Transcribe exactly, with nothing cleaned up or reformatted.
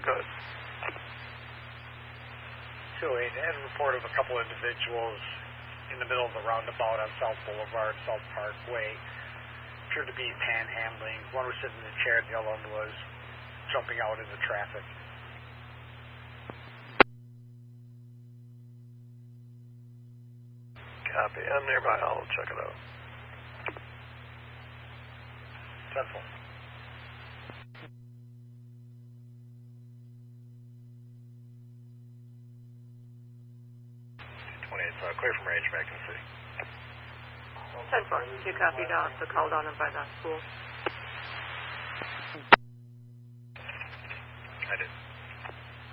go ahead. two oh eight, I had a report of a couple individuals in the middle of the roundabout on South Boulevard, South Parkway. Appeared to be panhandling. One was sitting in a chair, the other one was jumping out into traffic. Copy. I'm nearby. I'll check it out. Central. twenty-eight, uh, clear from range, back in the city. ten four, you copied off the call down by the school. I did.